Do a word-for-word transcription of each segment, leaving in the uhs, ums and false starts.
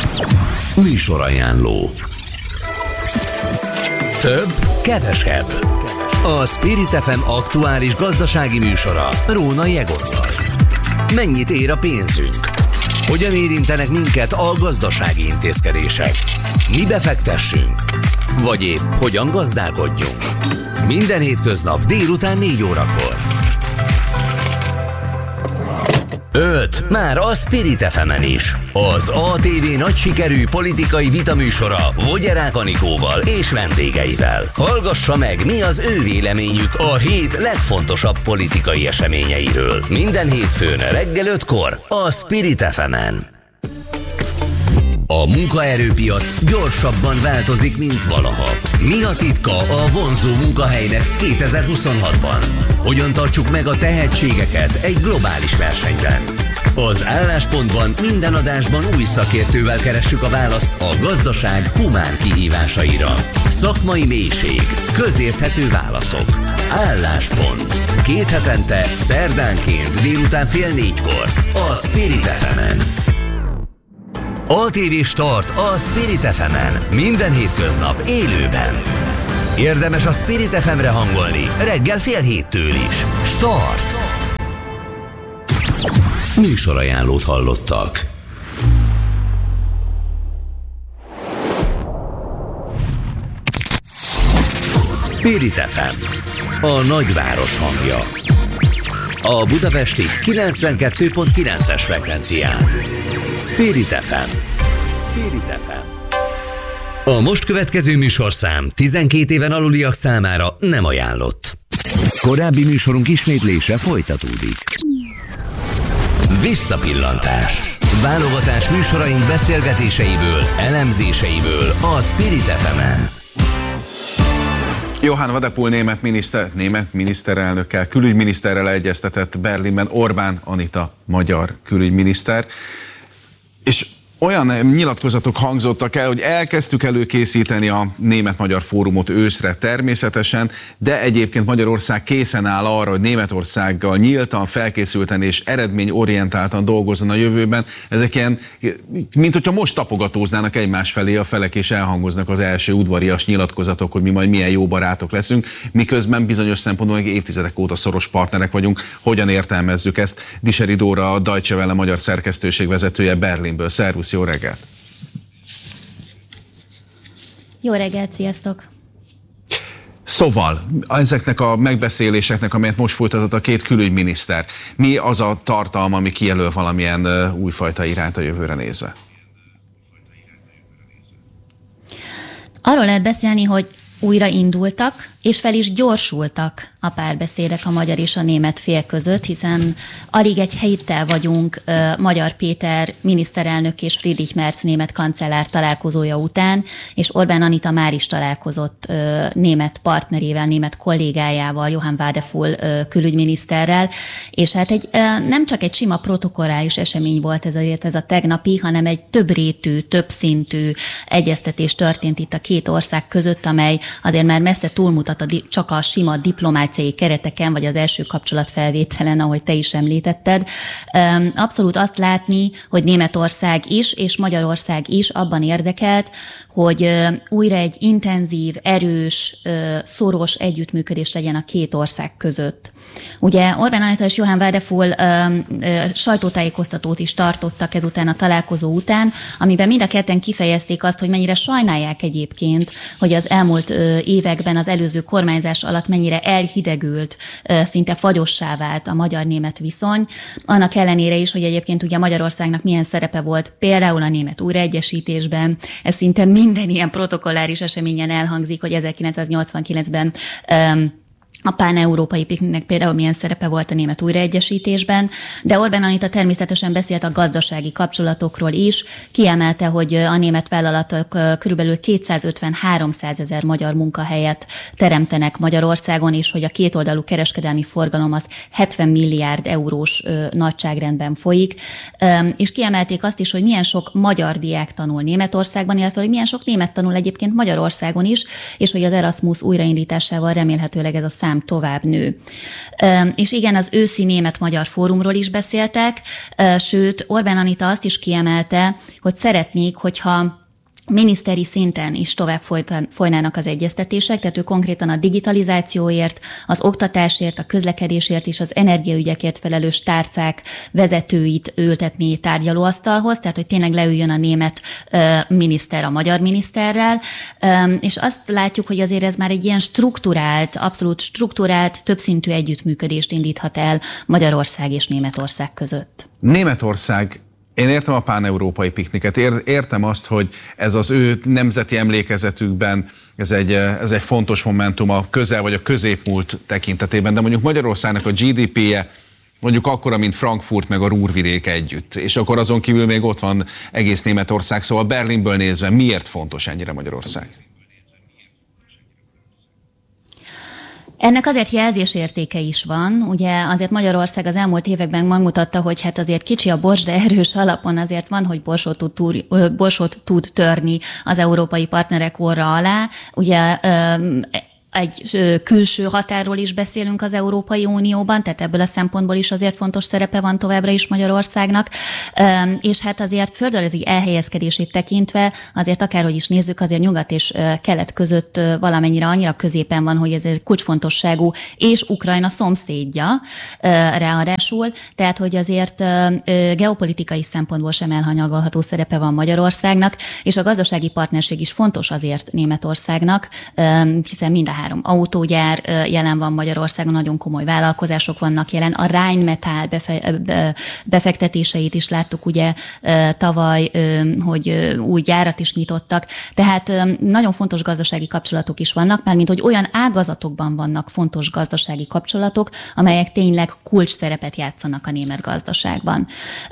Műsorajánló. Több, kevesebb. A Spirit ef em aktuális gazdasági műsora Rónai Egottal. Mennyit ér a pénzünk? Hogyan érintenek minket a gazdasági intézkedések? Mi befektessünk? Vagy épp hogyan gazdálkodjunk? Minden hétköznap délután négy órakor. öt. Már a Spirit ef emen is. Az á té vé nagy sikerű politikai vitaműsora Vogyerák Anikóval és vendégeivel. Hallgassa meg, mi az ő véleményük a hét legfontosabb politikai eseményeiről. Minden hétfőn reggel ötkor a Spirit ef emen. A munkaerőpiac gyorsabban változik, mint valaha. Mi a titka a vonzó munkahelynek kétezer-huszonhatban? Hogyan tartsuk meg a tehetségeket egy globális versenyben? Az Álláspontban minden adásban új szakértővel keressük a választ a gazdaság humán kihívásaira. Szakmai mélység, közérthető válaszok. Álláspont. Két hetente, szerdánként délután fél négykor a Spirit ef emen. á té vé Start a Spirit ef emen. Minden hétköznap élőben. Érdemes a Spirit ef emre hangolni reggel fél héttől is. Start! Műsorajánlót hallottak. Spirit ef em. A nagyváros hangja. A budapesti kilencvenkettő pont kilences frekvencián. Spirit ef em. Spirit ef em. A most következő műsorszám tizenkét éven aluliak számára nem ajánlott. Korábbi műsorunk ismétlése folytatódik. Visszapillantás. Válogatás műsoraink beszélgetéseiből, elemzéseiből a Spirit ef emen. Johann Wadephul német, miniszter, német miniszterelnökkel, külügyminiszterrel egyeztetett Berlinben Orbán Anita magyar külügyminiszter, és olyan nyilatkozatok hangzottak el, hogy elkezdtük előkészíteni a német-magyar fórumot őszre természetesen, de egyébként Magyarország készen áll arra, hogy Németországgal nyíltan, felkészülten és eredményorientáltan dolgozzon a jövőben. Ezek ilyen, mint hogyha most tapogatóznának egymás felé a felek, és elhangoznak az első udvarias nyilatkozatok, hogy mi majd milyen jó barátok leszünk, miközben bizonyos szempontból évtizedek óta szoros partnerek vagyunk. Hogyan értelmezzük ezt? Diseri Dóra, a Deutsche Welle magyar szerkesztőség vezetője Berlinből. Szervusz! Jó reggelt! Jó reggelt, sziasztok! Szóval, ezeknek a megbeszéléseknek, amelyet most folytatott a két külügyminiszter, mi az a tartalma, ami kijelöl valamilyen uh, újfajta irányt a jövőre nézve? Arról lehet beszélni, hogy újra indultak, és fel is gyorsultak a párbeszédek a magyar és a német fél között, hiszen alig egy héttel vagyunk uh, Magyar Péter miniszterelnök és Friedrich Merz német kancellár találkozója után, és Orbán Anita már is találkozott uh, német partnerével, német kollégájával, Johann Wadephul uh, külügyminiszterrel, és hát egy, uh, nem csak egy sima protokolláris esemény volt ez, azért ez a tegnapi, hanem egy többrétű, többszintű egyeztetés történt itt a két ország között, amely azért már messze túlmutat a di- csak a sima diplomáciai kereteken, vagy az első kapcsolatfelvételen, ahogy te is említetted. Abszolút azt látni, hogy Németország is, és Magyarország is abban érdekelt, hogy újra egy intenzív, erős, szoros együttműködés legyen a két ország között. Ugye Orbán Anita és Johann Wadephul sajtótájékoztatót is tartottak ezután a találkozó után, amiben mind a ketten kifejezték azt, hogy mennyire sajnálják egyébként, hogy az elmúlt években az előző kormányzás alatt mennyire elhidegült, szinte fagyossá vált a magyar-német viszony. Annak ellenére is, hogy egyébként ugye Magyarországnak milyen szerepe volt például a német újraegyesítésben, ez szinte minden ilyen protokolláris eseményen elhangzik, hogy ezerkilencszáznyolcvankilencben a pán-európai pikniknek például milyen szerepe volt a német újraegyesítésben, de Orbán Anita természetesen beszélt a gazdasági kapcsolatokról is, kiemelte, hogy a német vállalatok körülbelül kétszázötven-háromszázezer magyar munkahelyet teremtenek Magyarországon, és hogy a kétoldalú kereskedelmi forgalom az hetven milliárd eurós nagyságrendben folyik, és kiemelték azt is, hogy milyen sok magyar diák tanul Németországban, illetve hogy milyen sok német tanul egyébként Magyarországon is, és hogy az Erasmus újraindításával remélhetőleg ez a szám szám tovább nő. És igen, az őszi német-magyar fórumról is beszéltek, sőt, Orbán Anita azt is kiemelte, hogy szeretnék, hogyha miniszteri szinten is tovább folynának az egyeztetések, tehát ő konkrétan a digitalizációért, az oktatásért, a közlekedésért és az energiaügyekért felelős tárcák vezetőit ültetni tárgyalóasztalhoz, tehát hogy tényleg leüljön a német miniszter a magyar miniszterrel, és azt látjuk, hogy azért ez már egy ilyen strukturált, abszolút strukturált, többszintű együttműködést indíthat el Magyarország és Németország között. Németország Én értem a pán-európai pikniket, értem azt, hogy ez az ő nemzeti emlékezetükben, ez egy, ez egy fontos momentum a közel vagy a középmúlt tekintetében, de mondjuk Magyarországnak a gé dé pé-je mondjuk akkora, mint Frankfurt meg a Ruhrvidék együtt, és akkor azon kívül még ott van egész Németország, szóval Berlinből nézve miért fontos ennyire Magyarország? Ennek azért jelzésértéke is van. Ugye azért Magyarország az elmúlt években megmutatta, hogy hát azért kicsi a bors, de erős alapon azért van, hogy borsot tud, túr, borsot tud törni az európai partnerek orra alá. Ugye egy külső határról is beszélünk az Európai Unióban, tehát ebből a szempontból is azért fontos szerepe van továbbra is Magyarországnak, és hát azért földrajzi elhelyezkedését tekintve azért akárhogy is nézzük, azért nyugat és kelet között valamennyire annyira középen van, hogy ez egy kulcsfontosságú, és Ukrajna szomszédja ráadásul, tehát hogy azért geopolitikai szempontból sem elhanyagolható szerepe van Magyarországnak, és a gazdasági partnerség is fontos azért Németországnak, hiszen mind a három autógyár jelen van Magyarországon, nagyon komoly vállalkozások vannak jelen. A Rheinmetall befe- befektetéseit is láttuk ugye tavaly, hogy új gyárat is nyitottak. Tehát nagyon fontos gazdasági kapcsolatok is vannak, mármint hogy olyan ágazatokban vannak fontos gazdasági kapcsolatok, amelyek tényleg kulcs szerepet játszanak a német gazdaságban.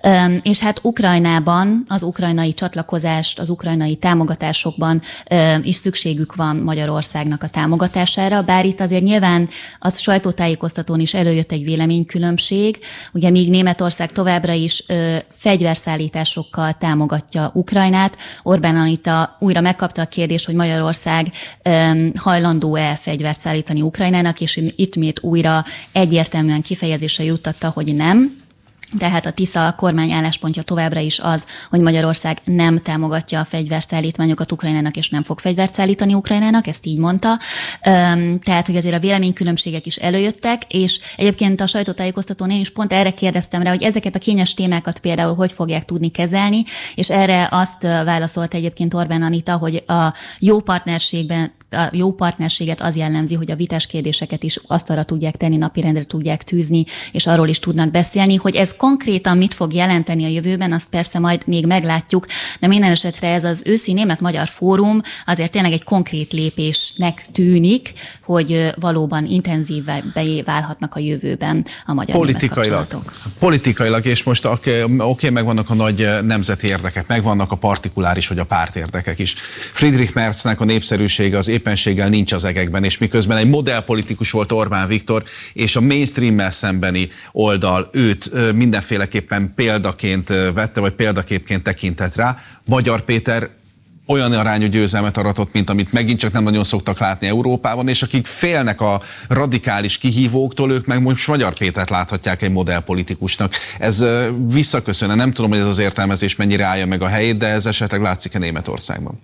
És hát Ukrajnában az ukrajnai csatlakozást, az ukrajnai támogatásokban is szükségük van Magyarországnak a támogatására, bár itt azért nyilván az sajtótájékoztatón is előjött egy véleménykülönbség, ugye míg Németország továbbra is ö, fegyverszállításokkal támogatja Ukrajnát, Orbán Anita újra megkapta a kérdést, hogy Magyarország ö, hajlandó-e fegyvert szállítani Ukrajnának, és itt miért újra egyértelműen kifejezésre juttatta, hogy nem. Tehát a Tisza kormány álláspontja továbbra is az, hogy Magyarország nem támogatja a fegyverszállítmányokat Ukrajnának, és nem fog fegyvert szállítani Ukrajnának, ezt így mondta. Tehát, hogy azért a véleménykülönbségek is előjöttek, és egyébként a sajtótájékoztatón én is pont erre kérdeztem rá, hogy ezeket a kényes témákat például hogy fogják tudni kezelni, és erre azt válaszolta egyébként Orbán Anita, hogy a jó partnerségben a jó partnerséget az jellemzi, hogy a vitás kérdéseket is asztalra tudják tenni, napirendre tudják tűzni, és arról is tudnak beszélni, hogy ez konkrétan mit fog jelenteni a jövőben, azt persze majd még meglátjuk, de minden esetre ez az őszi német-magyar fórum azért tényleg egy konkrét lépésnek tűnik, hogy valóban intenzívebbé válhatnak a jövőben a magyar-német kapcsolatok. Politikailag, és most oké, okay, megvannak a nagy nemzeti érdekek, megvannak a partikuláris vagy a pártérdekek is. Friedrich Merznek a népszerűsége az éppenséggel nincs az egekben, és miközben egy modellpolitikus volt Orbán Viktor, és a mainstreammel szembeni oldal őt mindenféleképpen példaként vette, vagy példaképként tekintett rá, Magyar Péter olyan arányú győzelmet aratott, mint amit megint csak nem nagyon szoktak látni Európában, és akik félnek a radikális kihívóktól, ők meg most Magyar Pétert láthatják egy modellpolitikusnak. Ez visszaköszön, nem tudom, hogy ez az értelmezés mennyire állja meg a helyét, de ez esetleg látszik-e Németországban?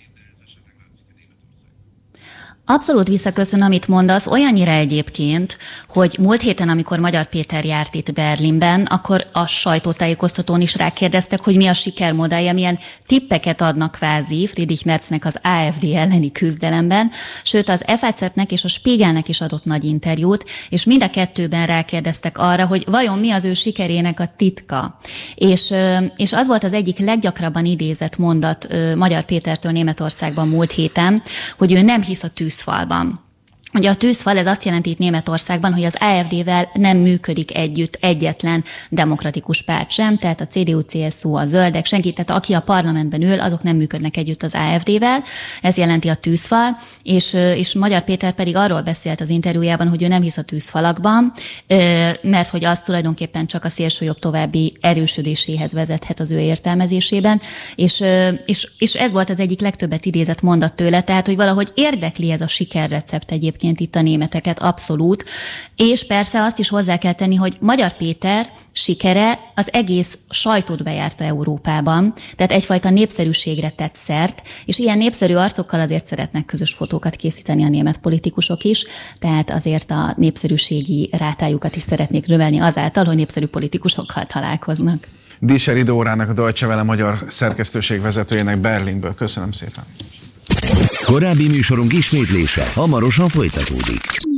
Abszolút visszaköszön, amit mondasz, olyannyira egyébként, hogy múlt héten, amikor Magyar Péter járt itt Berlinben, akkor a sajtótájékoztatón is rákérdeztek, hogy mi a sikermodellje, milyen tippeket adnak kvázi Friedrich Merznek az á ef dé elleni küzdelemben, sőt az ef á cé-nek és a Spiegelnek is adott nagy interjút, és mind a kettőben rákérdeztek arra, hogy vajon mi az ő sikerének a titka. És, és az volt az egyik leggyakrabban idézett mondat Magyar Pétertől Németországban múlt héten, hogy ő nem hisz a tűz falban. Ugye a tűzfal, ez azt jelenti itt Németországban, hogy az á ef dé-vel nem működik együtt egyetlen demokratikus párt sem, tehát a cé dé u, cé es u, a zöldek, senki, tehát aki a parlamentben ül, azok nem működnek együtt az á ef dé-vel, ez jelenti a tűzfal, és, és Magyar Péter pedig arról beszélt az interjújában, hogy ő nem hisz a tűzfalakban, mert hogy az tulajdonképpen csak a szélsőjobb további erősödéséhez vezethet az ő értelmezésében, és, és, és ez volt az egyik legtöbbet idézett mondat tőle, tehát hogy valahogy érdekli ez a sikerrecept egyébként egyébként itt a németeket, abszolút. És persze azt is hozzá kell tenni, hogy Magyar Péter sikere az egész sajtót bejárta Európában, tehát egyfajta népszerűségre tett szert, és ilyen népszerű arcokkal azért szeretnek közös fotókat készíteni a német politikusok is, tehát azért a népszerűségi rátájukat is szeretnék növelni azáltal, hogy népszerű politikusokkal találkoznak. Díseri Dórának, a Deutsche Welle magyar szerkesztőség vezetőjének Berlinből. Köszönöm szépen. Korábbi műsorunk ismétlése hamarosan folytatódik.